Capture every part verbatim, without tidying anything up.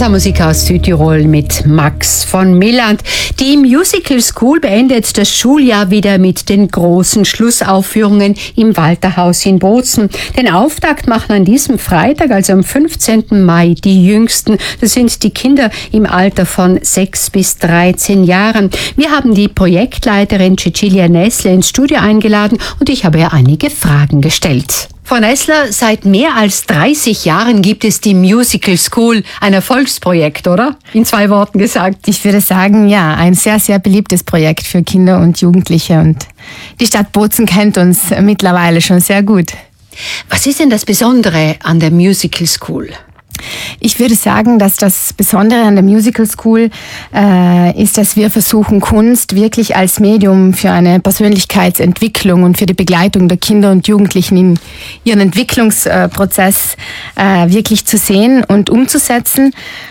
Musik aus Südtirol mit Max von Milland. Die Musical School beendet das Schuljahr wieder mit den großen Schlussaufführungen im Walterhaus in Bozen. Den Auftakt machen an diesem Freitag, also am fünfzehnten Mai, die Jüngsten. Das sind die Kinder im Alter von sechs bis dreizehn Jahren. Wir haben die Projektleiterin Cecilia Nessler ins Studio eingeladen und ich habe ihr einige Fragen gestellt. Frau Nessler, seit mehr als dreißig Jahren gibt es die Musical School, ein Erfolgsprojekt, oder? In zwei Worten gesagt. Ich würde sagen, ja, ein sehr, sehr beliebtes Projekt für Kinder und Jugendliche. Und die Stadt Bozen kennt uns mittlerweile schon sehr gut. Was ist denn das Besondere an der Musical School? Ich würde sagen, dass das Besondere an der Musical School äh, ist, dass wir versuchen, Kunst wirklich als Medium für eine Persönlichkeitsentwicklung und für die Begleitung der Kinder und Jugendlichen in ihren Entwicklungsprozess äh, wirklich zu sehen und umzusetzen.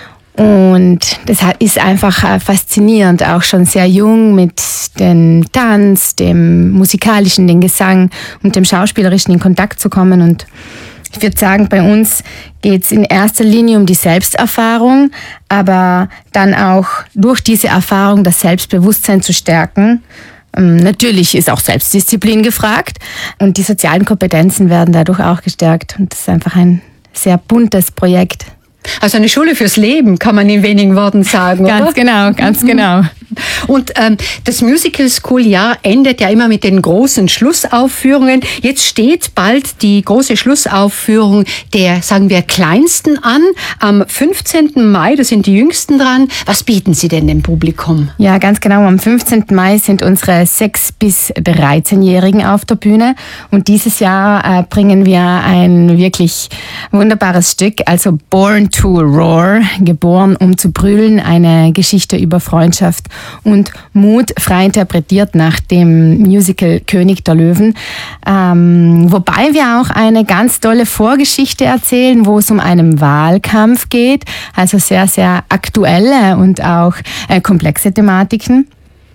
Und das ist einfach äh, faszinierend, auch schon sehr jung mit dem Tanz, dem musikalischen, dem Gesang und dem Schauspielerischen in Kontakt zu kommen. Und ich würde sagen, bei uns geht es in erster Linie um die Selbsterfahrung, aber dann auch durch diese Erfahrung das Selbstbewusstsein zu stärken. Natürlich ist auch Selbstdisziplin gefragt und die sozialen Kompetenzen werden dadurch auch gestärkt. Und das ist einfach ein sehr buntes Projekt. Also eine Schule fürs Leben, kann man in wenigen Worten sagen, ganz oder? Genau, ganz genau. Und ähm, das Musical School Jahr endet ja immer mit den großen Schlussaufführungen. Jetzt steht bald die große Schlussaufführung der, sagen wir, Kleinsten an. Am fünfzehnten Mai, da sind die Jüngsten dran. Was bieten Sie denn dem Publikum? Ja, ganz genau. Am fünfzehnten Mai sind unsere sechs- bis dreizehnjährigen auf der Bühne. Und dieses Jahr äh, bringen wir ein wirklich wunderbares Stück, also Born to Roar, geboren um zu brüllen, eine Geschichte über Freundschaft und Mut, frei interpretiert nach dem Musical König der Löwen. Ähm, wobei wir auch eine ganz tolle Vorgeschichte erzählen, wo es um einen Wahlkampf geht, also sehr, sehr aktuelle und auch äh, komplexe Thematiken.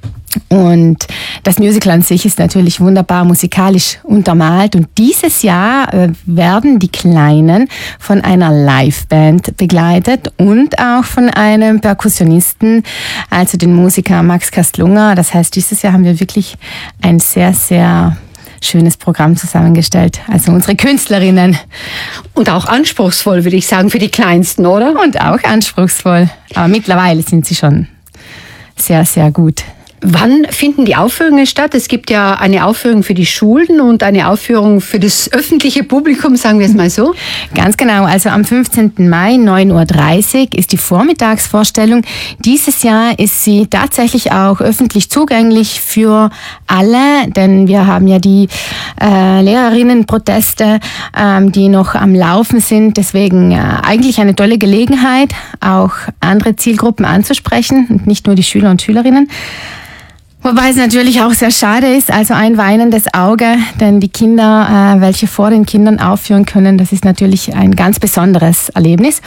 Und das Musical an sich ist natürlich wunderbar musikalisch untermalt. Und dieses Jahr äh, werden die Kleinen von einer Liveband begleitet und auch von einem Perkussionisten, also den Musiker Max Kastlunger. Das heißt, dieses Jahr haben wir wirklich ein sehr, sehr schönes Programm zusammengestellt. Also unsere Künstlerinnen. Und auch anspruchsvoll, würde ich sagen, für die Kleinsten, oder? Und auch anspruchsvoll. Aber mittlerweile sind sie schon sehr, sehr gut. Wann finden die Aufführungen statt? Es gibt ja eine Aufführung für die Schulen und eine Aufführung für das öffentliche Publikum, sagen wir es mal so. Ganz genau, also am fünfzehnten Mai, neun Uhr dreißig, ist die Vormittagsvorstellung. Dieses Jahr ist sie tatsächlich auch öffentlich zugänglich für alle, denn wir haben ja die äh, Lehrerinnenproteste, ähm, die noch am Laufen sind. Deswegen äh, eigentlich eine tolle Gelegenheit, auch andere Zielgruppen anzusprechen und nicht nur die Schüler und Schülerinnen. Wobei es natürlich auch sehr schade ist, also ein weinendes Auge, denn die Kinder, äh, welche vor den Kindern aufführen können, das ist natürlich ein ganz besonderes Erlebnis.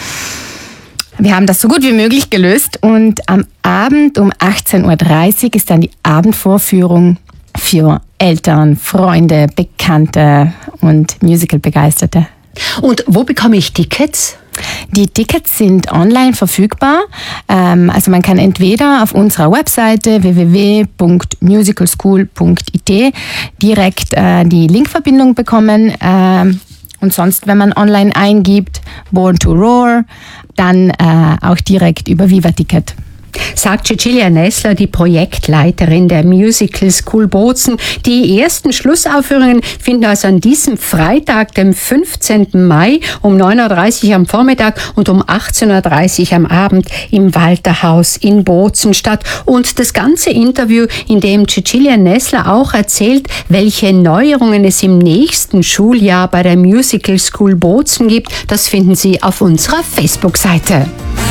Wir haben das so gut wie möglich gelöst und am Abend um achtzehn Uhr dreißig ist dann die Abendvorführung für Eltern, Freunde, Bekannte und Musical-Begeisterte. Und wo bekomme ich Tickets? Die Tickets sind online verfügbar. Also man kann entweder auf unserer Webseite w w w punkt musical school punkt i t direkt die Linkverbindung bekommen. Und sonst, wenn man online eingibt, Born to Roar, dann auch direkt über Viva Ticket. Sagt Cecilia Nessler, die Projektleiterin der Musical School Bozen. Die ersten Schlussaufführungen finden also an diesem Freitag, dem fünfzehnten Mai, um neun Uhr dreißig am Vormittag und um achtzehn Uhr dreißig am Abend im Walterhaus in Bozen statt. Und das ganze Interview, in dem Cecilia Nessler auch erzählt, welche Neuerungen es im nächsten Schuljahr bei der Musical School Bozen gibt, das finden Sie auf unserer Facebook-Seite.